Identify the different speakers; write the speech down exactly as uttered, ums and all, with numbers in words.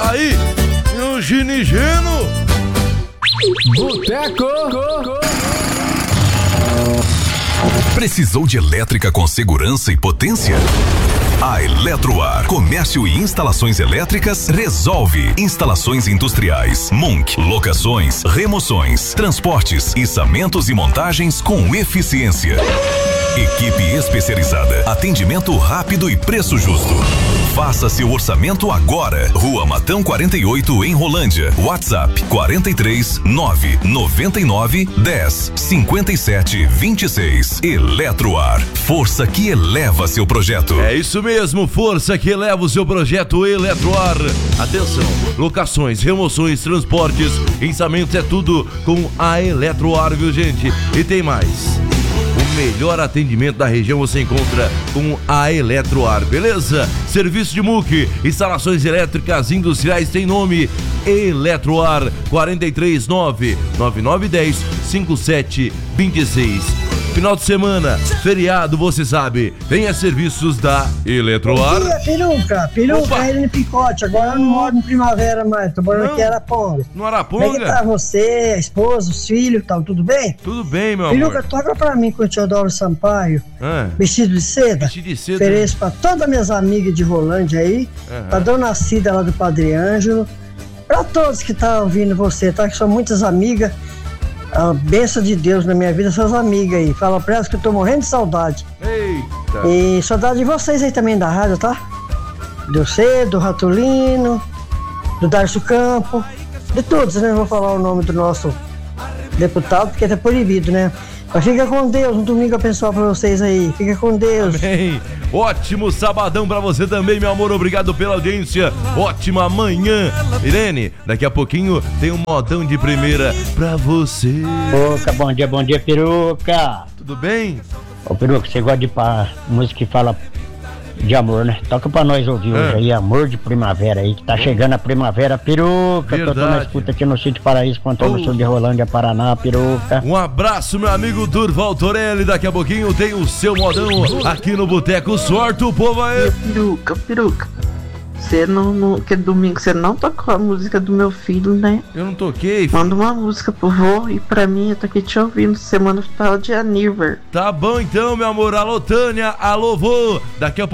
Speaker 1: aí, meu ginigeno.
Speaker 2: Boteco.
Speaker 3: Precisou de elétrica com segurança e potência? A Eletroar, comércio e instalações elétricas, resolve. Instalações industriais, Munk, locações, remoções, transportes, içamentos e montagens com eficiência. Equipe especializada, atendimento rápido e preço justo. Faça seu orçamento agora. Rua Matão quarenta e oito, em Rolândia. WhatsApp quarenta e três, nove noventa e nove, dez, cinquenta e sete, vinte e seis. Eletroar, força que eleva seu projeto.
Speaker 1: É isso mesmo, força que eleva o seu projeto Eletroar. Atenção, locações, remoções, transportes, içamentos, é tudo com a Eletroar, viu, gente? E tem mais. O melhor atendimento da região você encontra com a Eletroar, beleza? Serviço de M U C, instalações elétricas industriais tem nome Eletroar. Quarenta e três, nove nove nove dez, cinquenta e sete, vinte e seis. Final de semana, feriado, você sabe, venha serviços da Eletroar.
Speaker 4: Bom dia, peruca, peruca, ele no picote, agora eu não moro em Primavera mais, tô morando aqui em Araponga.
Speaker 1: No Araponga?
Speaker 4: Como é que tá você, a esposa, os filhos, tal, tudo bem?
Speaker 1: Tudo bem, meu
Speaker 4: peruca,
Speaker 1: amor.
Speaker 4: toca pra mim com o Teodoro Sampaio,
Speaker 1: ah.
Speaker 4: vestido de seda.
Speaker 1: Vestido de seda.
Speaker 4: Ofereço pra todas minhas amigas de Rolândia aí, uhum. Pra Dona Cida lá do Padre Ângelo, pra todos que tá ouvindo você, tá? Que são muitas amigas. A bênção de Deus na minha vida, suas amigas aí. Fala pra elas que eu tô morrendo de saudade.
Speaker 1: Eita!
Speaker 4: E saudade de vocês aí também da rádio, tá? Do Cedo, do Ratolino, do Darcio Campo, de todos, né? Não vou falar o nome do nosso deputado, porque tá proibido, né? Mas fica com Deus, um domingo abençoado pra vocês aí. Fica com Deus.
Speaker 1: Amém. Ótimo sabadão pra você também, meu amor. Obrigado pela audiência. Ótima manhã. Irene, daqui a pouquinho tem um modão de primeira pra você.
Speaker 5: Peruca, bom dia, bom dia, peruca.
Speaker 1: Tudo bem?
Speaker 5: Ô, peruca, você gosta de pá, música que fala de amor, né? Toca pra nós ouvir
Speaker 1: é.
Speaker 5: hoje aí, Amor de Primavera aí, que tá chegando a primavera, peruca. Verdade. Tô na escuta aqui no Sítio Paraíso, Pontão do Sul de Rolândia, Paraná, peruca.
Speaker 1: Um abraço, meu amigo Durval Torelli. Daqui a pouquinho tem o seu modão aqui no Boteco. Sorte o povo aí.
Speaker 6: Peruca, peruca. Você não, não, que domingo você não tocou a música do meu filho, né?
Speaker 1: Eu não toquei, filho.
Speaker 6: Manda uma música pro vô e pra mim, eu tô aqui te ouvindo. Semana final de aniversário.
Speaker 1: Tá bom então, meu amor. Alô, Tânia. Alô, vô. Daqui a